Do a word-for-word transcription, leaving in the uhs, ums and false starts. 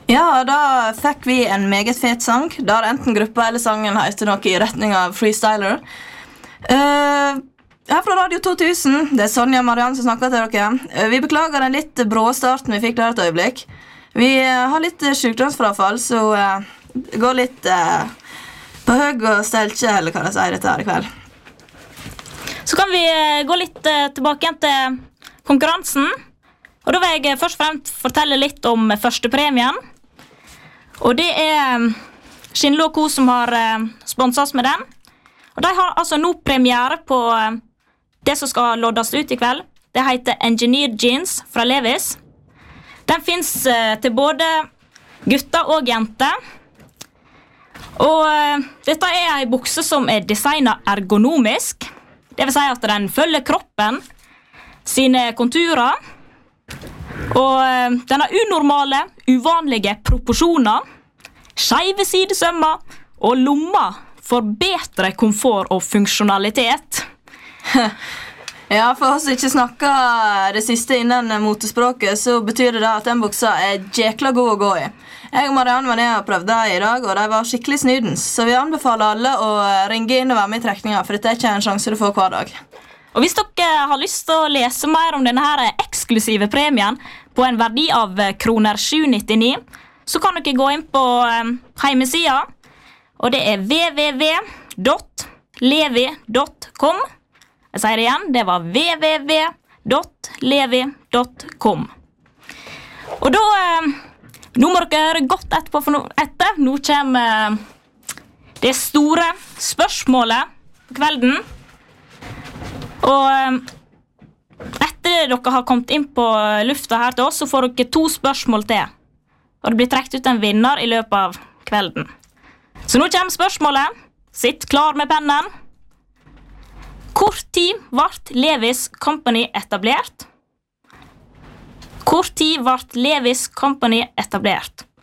Ja, da fikk vi en meget fet sang, der enten gruppa eller sangen heter noe i retning av freestyler. Uh, her fra Radio to tusen, det er Sonja og Marianne som snakker til dere. Uh, vi beklager den litt brå starten vi fikk der et øyeblikk. Vi uh, har litt sykdomsfrafall, så uh, det går litt uh, på høg og stelkje, eller hva jeg sier dette her i kveld. Så kan vi uh, gå litt uh, tilbake igjen til konkurransen. Og da vil jeg først og fremst fortelle litt om første premien. Og det er Skinlo og Co som har uh, sponset oss med den. Og de har altså nå premiere på uh, det som skal loddes ut i kveld. Det heter Engineer Jeans fra Levis. Den finnes uh, til både gutter og jenter. Og uh, dette er en bukse som er designet ergonomisk. Det vil si at den følger kroppen sine konturer. Og uh, den har unormale, uvanlige proporsjoner, skeive sidesømmer og lommer for bedre komfort og funksjonalitet. Ja, for oss ikke snakker det siste innen motespråket, så betyr det da at den buksa er jækla god å gå i. Jeg og Marianne var nede og prøvde i dag, og de var skikkelig snydens. Så vi anbefaler alle å ringe inn og være med i trekninga, for dette er ikke en sjanse du får hver dag. Og hvis dere har lyst til å lese mer om denne her eksklusive premien på en verdi av kroner sju nittini, så kan dere gå inn på hjemmesida, og det er w w w punktum levi punktum com. Jeg sier det igjen, det var w w w punktum levi punktum com. Og da, nå må dere høre godt etterpå, for nå, etter, nå kommer det store spørsmålet på kvelden. Og etter dere har kommet inn på lufta her til oss, så får dere to spørsmål til. Og det blir trekt ut en vinner i løpet av kvelden. Så nå kommer spørsmålet. Sitt klar med pennen. Hvor tid ble Levis Company etablert? Hvor tid ble Levis Company etablert?